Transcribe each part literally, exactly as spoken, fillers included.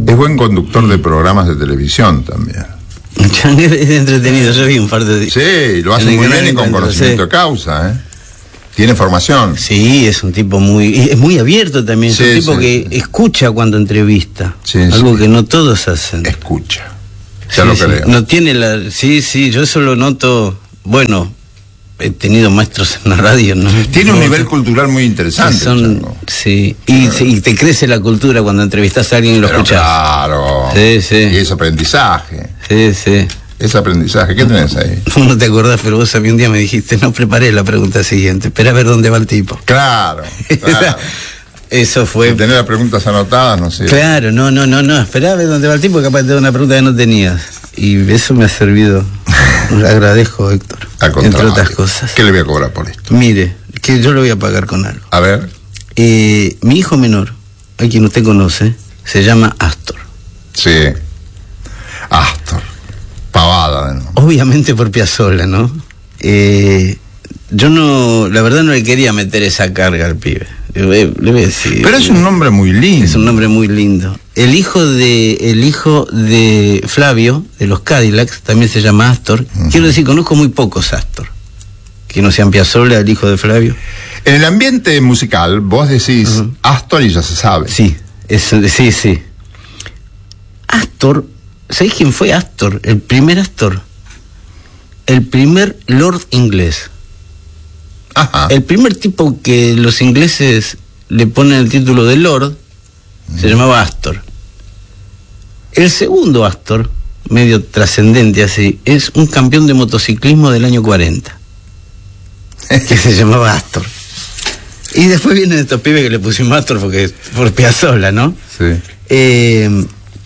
Es buen conductor de programas de televisión también. Es entretenido, yo vi un par de... Sí, lo hace muy bien y con conocimiento de causa, ¿eh? Tiene formación. Sí, es un tipo muy... Es muy abierto también, es sí, un tipo sí, que sí. escucha cuando entrevista. Sí, algo sí. que no todos hacen. Escucha. Ya sí, lo sí. creo. No tiene la... Sí, sí, yo eso lo noto... Bueno, he tenido maestros en la radio, ¿no? Tiene un no, nivel cultural muy interesante. Son, sí, y, sí, y te crece la cultura cuando entrevistas a alguien y lo Pero escuchas. Claro. Sí, sí. Y es aprendizaje. Sí, sí. Es aprendizaje. ¿Qué tenés ahí? No te acordás, pero vos a mí un día me dijiste, no preparé la pregunta siguiente, espera a ver dónde va el tipo. Claro, claro. Eso fue... Si tenés las preguntas anotadas, no sé. Claro, no, no, no, no, esperá a ver dónde va el tipo, capaz te da una pregunta que no tenías. Y eso me ha servido. Le agradezco, Héctor. Entre otras cosas. ¿Qué le voy a cobrar por esto? Mire, que yo lo voy a pagar con algo. A ver. Eh, mi hijo menor, a quien usted conoce, se llama Astor. Sí. Astor. Pavada, ¿no? Obviamente por Piazzolla, ¿no? Eh, yo no, la verdad no le quería meter esa carga al pibe. Le voy, le voy a decir, pero es un nombre muy lindo. Es un nombre muy lindo. El hijo de, el hijo de Flavio, de los Cadillacs, también se llama Astor. Uh-huh. Quiero decir, conozco muy pocos Astor. Que no sean Piazzolla, el hijo de Flavio. En el ambiente musical, vos decís uh-huh. Astor y ya se sabe. Sí, es, sí, sí. Astor, ¿sabés quién fue Astor? El primer Astor. El primer Lord inglés. Ajá. El primer tipo que los ingleses le ponen el título de Lord mm. se llamaba Astor. El segundo Astor, medio trascendente así, es un campeón de motociclismo del año cuarenta, que se llamaba Astor. Y después vienen estos pibes que le pusimos Astor porque por Piazzolla, ¿no? Sí. Eh,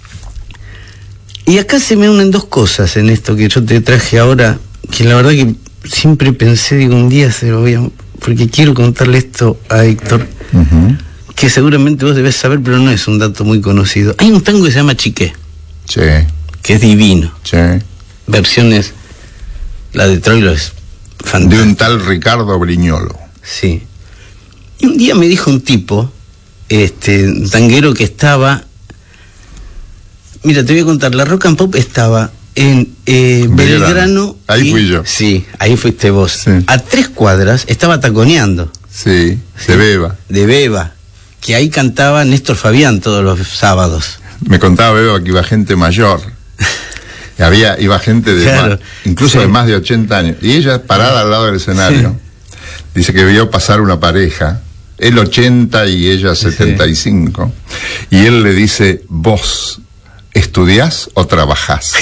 y acá se me unen dos cosas en esto que yo te traje ahora, que la verdad que siempre pensé, digo, un día se lo voy a... porque quiero contarle esto a Héctor, uh-huh. que seguramente vos debés saber, pero no es un dato muy conocido. Hay un tango que se llama Chiqué. Sí. Que es divino. Sí. Versiones, la de Troilo es fantástica. De un tal Ricardo Brignolo. Sí. Y un día me dijo un tipo, este, un tanguero que estaba... Mira, te voy a contar, la Rock and Pop estaba... en eh, Belgrano. Belgrano. Ahí y, fui yo. Sí, ahí fuiste vos. Sí. A tres cuadras estaba taconeando. Sí, sí, de Beba. De Beba. Que ahí cantaba Néstor Fabián todos los sábados. Me contaba Beba que iba gente mayor. Había, iba gente de claro. más, incluso sí. de más de ochenta años. Y ella parada al lado del escenario. Sí. Dice que vio pasar una pareja. Él ochenta y ella setenta y cinco. Sí. Y él le dice, vos, ¿estudiás o trabajás?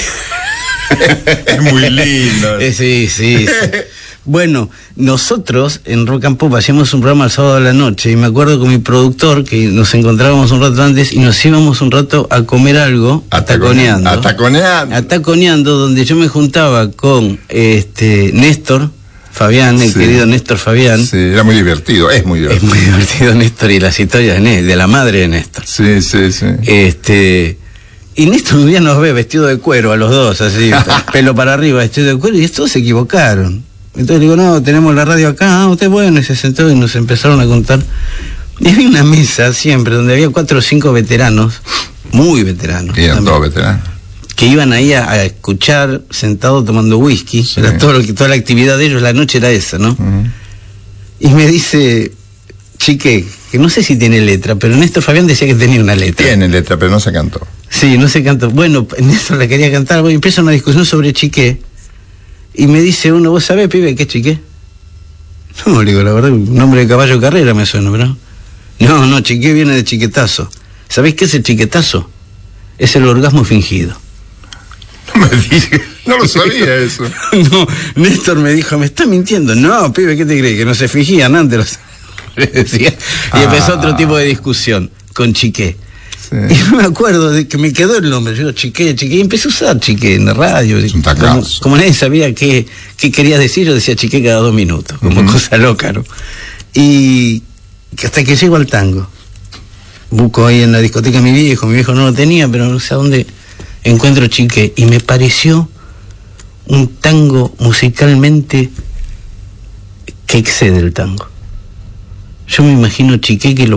Es muy lindo. Sí, sí, sí. Bueno, nosotros en Rock and Pop hacíamos un programa el sábado a la noche y me acuerdo con mi productor que nos encontrábamos un rato antes y nos íbamos un rato a comer algo ataconeando. Ataconeando. Ataconeando, donde yo me juntaba con este Néstor Fabián, el sí. querido Néstor Fabián. Sí, era muy divertido, es muy divertido. Es muy divertido Néstor y las historias de, Néstor, de la madre de Néstor. Sí, sí, sí. Este... Y Néstor un día nos ve vestido de cuero a los dos, así, pelo para arriba, vestido de cuero, y estos se equivocaron. Entonces digo, no, tenemos la radio acá, ah, usted bueno, y se sentó y nos empezaron a contar. Y había una mesa siempre donde había cuatro o cinco veteranos, muy veteranos. Y eran todos veteranos. Que iban ahí a, a escuchar, sentados tomando whisky, sí. Era todo lo que, toda la actividad de ellos, la noche era esa, ¿no? Uh-huh. Y me dice, Chique, que no sé si tiene letra, pero Néstor Fabián decía que tenía una letra. Tiene letra, pero no se cantó. Sí, no se cantó. Bueno, Néstor la quería cantar. Bueno, empieza una discusión sobre Chiqué. Y me dice uno, ¿vos sabés, pibe, qué es Chiqué? No, le digo, la verdad, un nombre de caballo de carrera me suena, ¿verdad? No, no, Chiqué viene de chiquetazo. ¿Sabés qué es el chiquetazo? Es el orgasmo fingido. No me digas, no lo sabía eso. No, Néstor me dijo, ¿me estás mintiendo? No, pibe, ¿qué te crees? Que no se fingían antes. Decía. Y ah. empezó otro tipo de discusión con Chiqué. Sí. Y me acuerdo de que me quedó el nombre, yo Chiqué, Chiqué, y empecé a usar Chiqué en la radio. Como, como nadie sabía qué, qué quería decir, yo decía Chiqué cada dos minutos, como uh-huh. cosa loca, ¿no? Y hasta que llego al tango. Busco ahí en la discoteca a mi viejo, mi viejo no lo tenía, pero no sé a dónde encuentro Chiqué. Y me pareció un tango musicalmente que excede el tango. Yo me imagino Chiqué que lo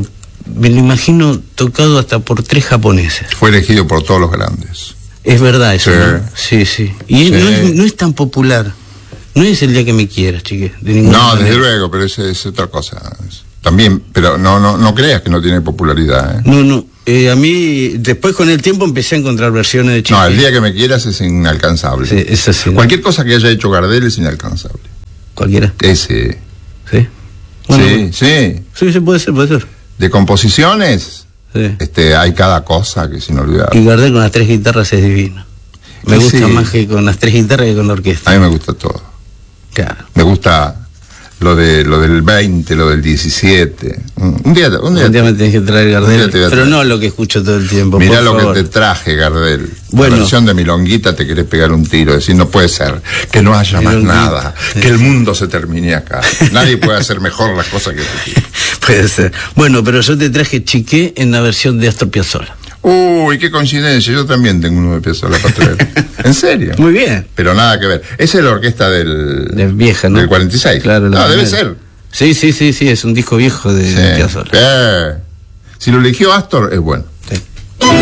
me lo imagino tocado hasta por tres japoneses. Fue elegido por todos los grandes. Es verdad eso, Sí. ¿no? Sí, sí. Y Sí. No, es, no es tan popular. No es El día que me quieras, chique. De ninguna No, manera. desde luego, pero es, es otra cosa. También, pero no, no, no creas que no tiene popularidad, ¿eh? No, no. Eh, a mí, después con el tiempo empecé a encontrar versiones de Chique. No, El día que me quieras es inalcanzable. Sí, es así, ¿no? Cualquier cosa que haya hecho Gardel es inalcanzable. Cualquiera. Ese. Sí. Bueno, sí, sí. Sí, sí, puede ser, puede ser. De composiciones, Sí. este, hay cada cosa que es inolvidable. Y Gardel con las tres guitarras es divino. Me Sí, gusta sí. más que con las tres guitarras que con la A orquesta. mí me gusta todo. Claro. Me gusta lo de lo del veinte, lo del diecisiete. Un día, un día, Un día me tenés que traer un día Gardel, te voy a pero traer. no lo que escucho todo el tiempo. mirá por lo favor. que te traje, Gardel. Bueno. La versión de Milonguita te querés pegar un tiro, decir, no puede ser, que no haya más Milonguita, nada, sí. que el mundo se termine acá. Nadie puede hacer mejor las cosas que tú. Puede ser. Bueno, pero yo te traje Chiqué en la versión de Astor Piazzolla. Uy, qué coincidencia, yo también tengo uno de Piazzolla para traer. ¿En serio? Muy bien. Pero nada que ver. Esa es la orquesta del... De vieja, ¿no? Del cuarenta y seis. Claro, la Ah, debe primera. ser. Sí, sí, sí, sí, es un disco viejo de, Sí. de Piazzolla. Eh, Si lo eligió Astor, es bueno.